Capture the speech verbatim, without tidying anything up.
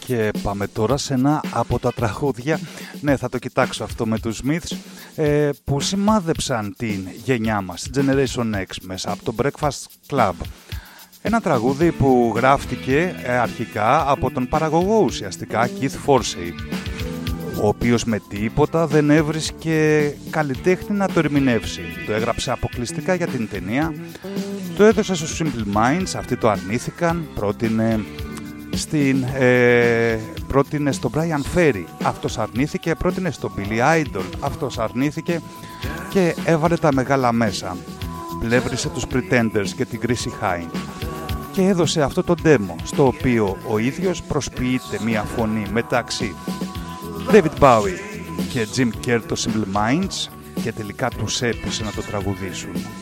Και πάμε τώρα σε ένα από τα τραγούδια, ναι θα το κοιτάξω αυτό με τους Smiths, ε, που σημάδεψαν την γενιά μας, Generation X, μέσα από το Breakfast Club. Ένα τραγούδι που γράφτηκε ε, αρχικά από τον παραγωγό ουσιαστικά, Keith Forsey, ο οποίος με τίποτα δεν έβρισκε καλλιτέχνη να το ερμηνεύσει. Το έγραψε αποκλειστικά για την ταινία, το έδωσε στους Simple Minds, αυτοί το αρνήθηκαν, πρότεινε, στην, ε, πρότεινε στον Brian Ferry, αυτός αρνήθηκε, πρότεινε στον Billy Idol, αυτός αρνήθηκε και έβαλε τα μεγάλα μέσα. Πλεύρισε τους Pretenders και την Chrissy Hynde και έδωσε αυτό το demo, στο οποίο ο ίδιος προσποιείται μία φωνή μεταξύ David Bowie και Jim Kerr, το Simple Minds, και τελικά τους έπεισε να το τραγουδήσουν.